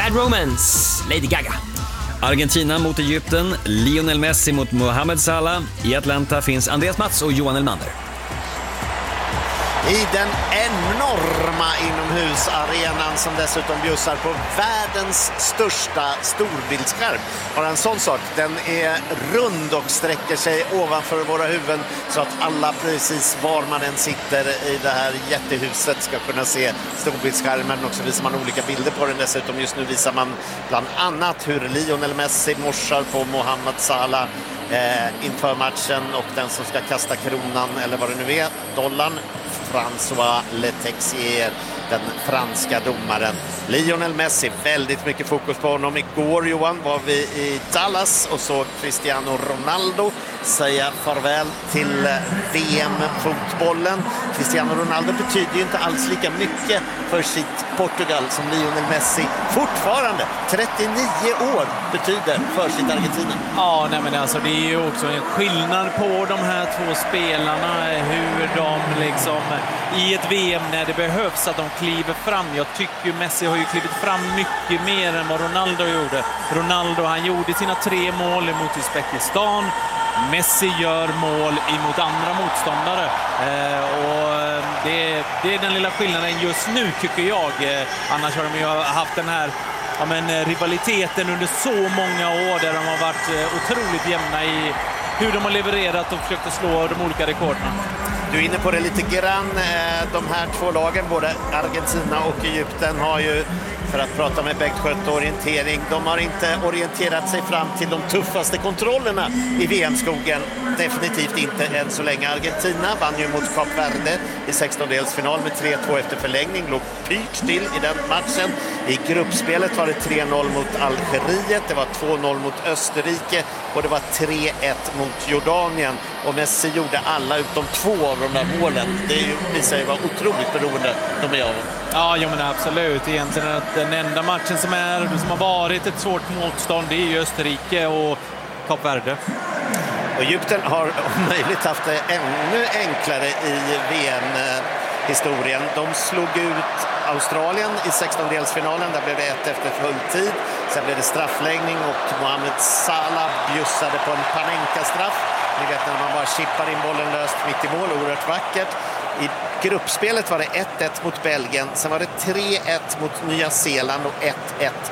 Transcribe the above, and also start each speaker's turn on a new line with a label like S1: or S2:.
S1: Bad Romance, Lady Gaga.
S2: Argentina mot Egypten, Lionel Messi mot Mohamed Salah. I Atlanta finns Andreas Mats och Johan Elmander.
S3: I den enorma inomhusarenan som dessutom bjussar på världens största storbildsskärm. Har en sån sak, den är rund och sträcker sig ovanför våra huvuden så att alla precis var man än sitter i det här jättehuset ska kunna se storbildsskärmen, och så visar man olika bilder på den dessutom. Just nu visar man bland annat hur Lionel Messi morsar på Mohamed Salah inför matchen, och den som ska kasta kronan eller vad det nu är, dollarn, François Letexier, den franska domaren. Lionel Messi, väldigt mycket fokus på honom. Igår, Johan, var vi i Dallas och såg Cristiano Ronaldo säga farväl till VM-fotbollen. Cristiano Ronaldo betyder ju inte alls lika mycket för sitt Portugal som Lionel Messi fortfarande 39 år betyder för sitt Argentina.
S4: Ja, nej, men alltså det är ju också en skillnad på de här två spelarna, hur de liksom i ett VM när det behövs att de kliver fram. Jag tycker Messi har ju klivit fram mycket mer än vad Ronaldo gjorde. Ronaldo, han gjorde sina 3 mål mot Uzbekistan. Messi gör mål emot andra motståndare. Och det är den lilla skillnaden just nu, tycker jag. Annars har de ju haft den här rivaliteten under så många år där de har varit otroligt jämna i hur de har levererat och försökt slå de olika rekorden.
S3: Du är inne på det lite grann. De här två lagen, både Argentina och Egypten, har ju, för att prata med Bengt Schött orientering, de har inte orienterat sig fram till de tuffaste kontrollerna i VM-skogen. Definitivt inte än så länge. Argentina vann ju mot Kap Verde i 16-delsfinal med 3-2 efter förlängning. Låg pyrt till i den matchen. I gruppspelet var det 3-0 mot Algeriet, det var 2-0 mot Österrike och det var 3-1 mot Jordanien. Och Messi gjorde alla utom 2 av de där målen. Det är ju, visar ju, var otroligt beroende de är av.
S4: Ja, jo, men absolut. Egentligen att den enda matchen som har varit ett svårt motstånd, det är ju Österrike och Kap Verde.
S3: Och Egypten har om möjligt haft det ännu enklare i VM-historien. De slog ut Australien i 16-delsfinalen. Där blev det 1 efter fulltid. Sen blev det straffläggning och Mohamed Salah bjussade på en Panenka-straff. Ni vet när man bara chippar in bollen löst mitt i mål, oerhört vackert. I gruppspelet var det 1-1 mot Belgien. Sen var det 3-1 mot Nya Zeeland och 1-1